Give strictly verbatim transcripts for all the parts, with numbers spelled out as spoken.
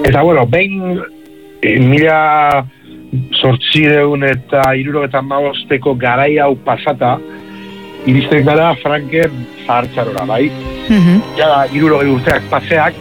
Eta, bueno, behin mila zortzireun eta hirurogeita hamabosteko garai hau pasata, iristen gara Franken zahartzarora, bai? Mm-hmm. Ja, hirurogei urteak paseak,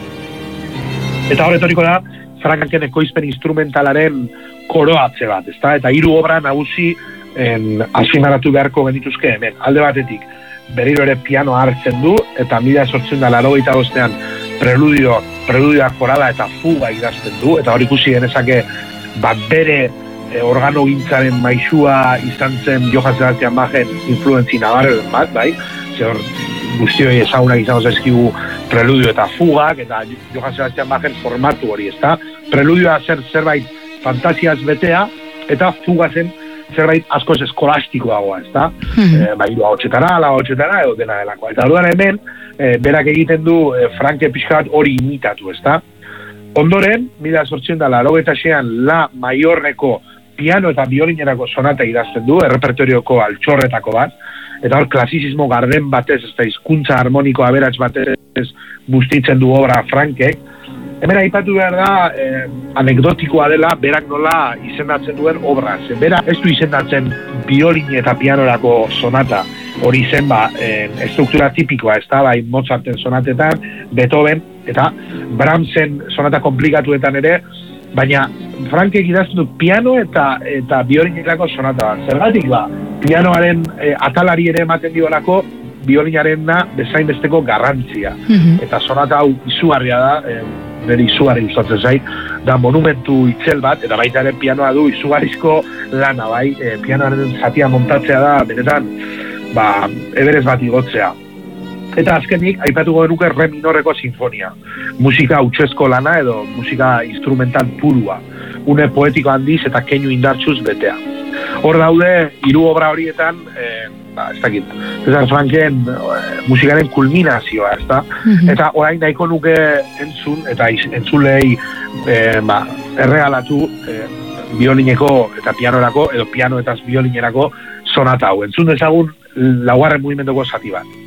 eta hor etoriko da, Franken ekoizpen instrumentalaren koroatze bat, ezta? Eta hiru obra nagusi azpimarratu beharko genituzke hemen. Alde batetik, berriro ere pianoa hartzen du, eta mila zortziehun eta laurogeita bostean preludio, preludioa korala eta fuga idazten du, eta hor ikusi genezake bat bere e, organogintzaren maisua izan zen Johann Sebastian Bachen influentzi nabarren bat, bai? Zer guztioi ezagunak izango zaizkigu preludio eta fugak, eta Johann Sebastian Bachen formatu hori, ezta? Preludioa zer zerbait fantasiaz betea, eta fuga zen zerbait askoz eskolastikoagoa, ezta? Mm-hmm. E, bai, lau hotxetara, lau hotxetara, edo dena delakoa. Eta orduan hemen, e, berak egiten du e, Franke pixka bat hori imitatu, ezta? Ondoren, mila zortziehun eta laurogeita seian La Maiorreko piano eta biolinerako sonata idazten du, errepertorioko altxorretako bat, eta hor klasizismo garden batez, ez da hizkuntza harmoniko aberats batez bustitzen du obra Frankek. Hemen aipatu behar da, eh, anekdotikoa dela, berak nola izendatzen duen obra. Zer, bera ez du izendatzen biolin eta pianorako sonata, hori zen ba, eh, estruktura tipikoa, ez da, bai Mozarten sonatetan, Beethoven, eta Brahmsen sonata komplikatuetan ere, baina Frankek idazten du piano eta eta biolinerako sonata bat. Zergatik ba, pianoaren eh, atalari ere ematen diolako, biolinaren da bezain besteko garrantzia. Mm-hmm. Eta sonata hau izugarria da, eh, nire izugarri gustatzen zait, da monumentu itzel bat, eta baita ere pianoa du izugarrizko lana, bai, e, pianoaren zatia montatzea da, benetan, ba, eberez bat igotzea. Eta azkenik, aipatuko genuke re minorreko sinfonia. Musika hutsesko lana edo musika instrumental purua. Une poetiko handiz eta keinu indartsuz betea. Hor daude, hiru obra horietan, eh, ba, ez dakit, César Franken eh, musikaren kulminazioa, ez da? Mm-hmm. Eta orain nahiko nuke entzun, eta entzulei eh, ba, erregalatu eh, biolineko eta pianorako, edo piano eta biolinerako sonata hau. Entzun dezagun laugarren mugimenduko zati bat.